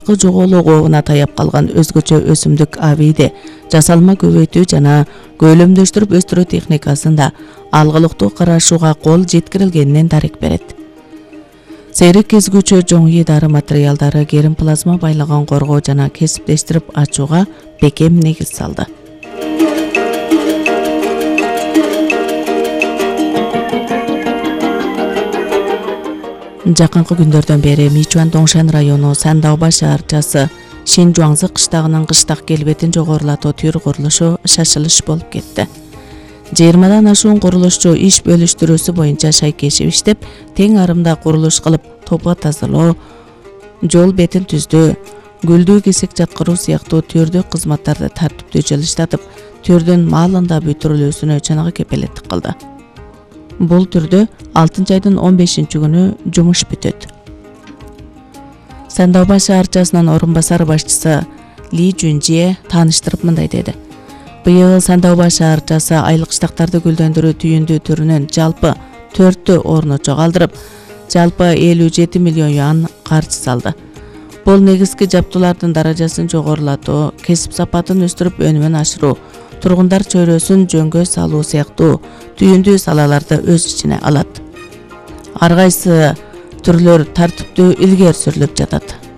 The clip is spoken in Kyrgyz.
жоголугуна таяп калган өзгөчө өсүмдүк абийди жасалма көбөйтүү жана көлөмдөштүрүп өстүрүү техникасында алгылыктуу карашууга кол жеткирилгенинен дарек берет. Сейрек кезгүүчү жоңуй дары материалдары гермплазма байлыгын коргоо жана кесиптештирип ачууга бекем негиз салды. Жакынкы күндөрдөн бери Мичуан Доңшан району Сандаоба шаарчасы Шинжуаңзы кыштагынын кыштак келбетин жогорулатуу түйүр курулушу шашылыш болуп кетти. 20дан ашуун курулушчу иш бөлүштүрүүсү боюнча шайкешип иштеп, тең арымда курулуш кылып, топко тазалоо, жол бетин түздөө, гүлдүү кесек жаткыруу сыяктуу түрдүү кызматтарды тартиптүү жылыштатып, түрдүн маалында бүтүрүлүүсүнө чыныгы кепелеттик кылды. Бул түрдө 6 айдын 15-күнү жумуш бүтөт. Сандаоба шаарчасынын орун басар башчысы Ли Жүнжие тааныштырып мындай деди. Быйыл Сандаоба шаарчасы айлык штактарды гүлдөндүрүү түйүндүү түрүнөн жалпы 4 орну чогалдырып, жалпы 57 миллион юан каржы салды. Бул негизги жабдуулардын даражасын жогорулатуу, кесип сапатын өстүрүп өнүмүн ашыруу, тургундар чөйрөсүн жөнгө салуу сыяктуу түйүндүү салаларды өз ичине алат. Ар кайсы түрлөр тартиптүү илгери сүрүлүп жатат.